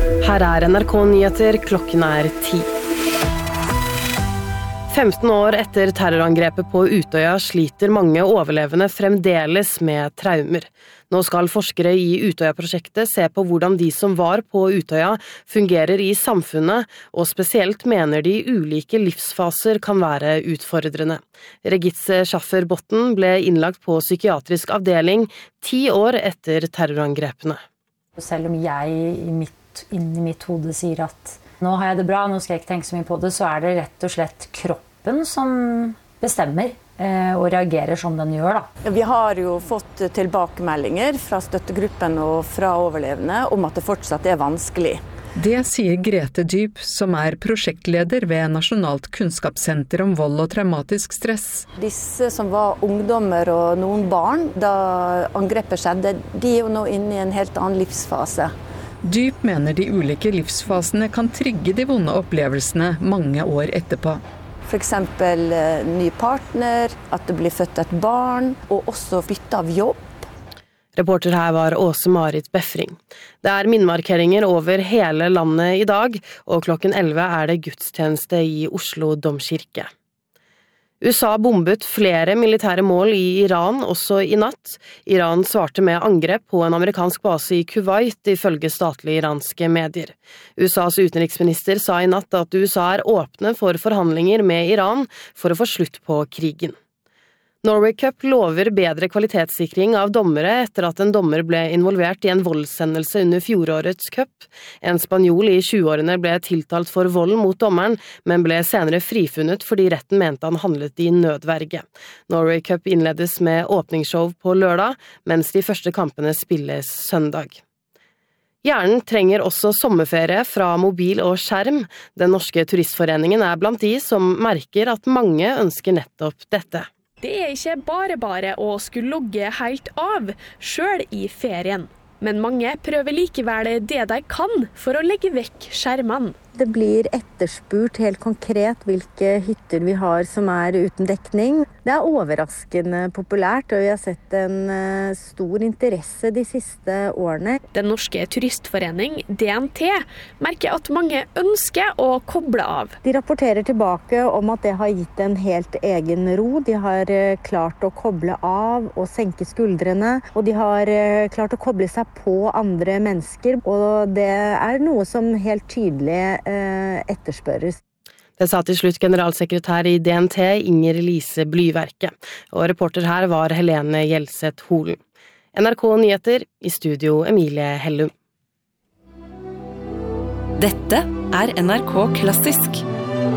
Her NRK Nyheter, klokken 10. 15 år etter terrorangrepet på Utøya sliter mange overlevende fremdeles med traumer. Nå skal forskere i Utøya-prosjektet se på hvordan de som var på Utøya fungerer i samfunnet, og spesielt mener de ulike livsfaser kan være utfordrende. Regitze Schaffer-Botten ble innlagt på psykiatrisk avdeling 10 år etter terrorangrepene. Selv om jeg inni mitt hode sier at nå har jeg det bra, nå skal jeg ikke tenke så mye på det, så er det rett og slett kroppen som bestemmer og reagerer som den gjør. Da. Vi har jo fått tilbakemeldinger fra støttegruppen og fra overlevende om at det fortsatt er vanskelig. Det sier Grete Dyb, som er prosjektleder ved Nasjonalt kunnskapssenter om vold og traumatisk stress. Disse som var ungdommer og noen barn da angrepet skjedde, de er jo nå inne i en helt annen livsfase. Dyb mener de ulike livsfasene kan trigge de vonde opplevelsene mange år etterpå. For eksempel ny partner, at det blir født et barn, og også bytte av jobb. Reporter her var Åse-Marit Befring. Det er minnemarkeringer over hele landet i dag, og klokken 11 er det gudstjeneste i Oslo Domkirke. USA bombet flere militære mål i Iran også i natt. Iran svarte med angrep på en amerikansk base i Kuwait, ifølge statlige iranske medier. USAs utenriksminister sa i natt at USA er åpne for forhandlinger med Iran for å få slutt på krigen. Norway Cup lover bedre kvalitetssikring av dommere etter at en dommer ble involvert i en voldshendelse under fjorårets cup. En spanjol i 20-årene ble tiltalt for vold mot dommeren, men ble senere frifunnet fordi retten mente han handlet i nødverge. Norway Cup innledes med åpningsshow på lørdag, mens de første kampene spilles søndag. Hjernen trenger også sommerferie fra mobil og skjerm. Den norske turistforeningen er blant de som merker at mange ønsker nettopp dette. Det er ikke bare å skulle logge helt av, selv i ferien. Men mange prøver likevel det de kan for å legge vekk skjermene. Det blir etterspurt helt konkret hvilke hytter vi har som er uten dekning. Det er overraskende populært, og vi har sett en stor interesse de siste årene. Den norske turistforening, DNT, merker at mange ønsker å koble av. De rapporterer tilbake om at det har gitt en helt egen ro. De har klart å koble av og senke skuldrene, og de har klart å koble seg på andre mennesker. Og det er noe som helt tydelig etterspørres. Det sa til slutt generalsekretær i DNT, Inger Lise Blyverke. Og reporter her var Helene Gjelseth Holen. NRK Nyheter, i studio Emilie Hellum. Dette er NRK Klassisk.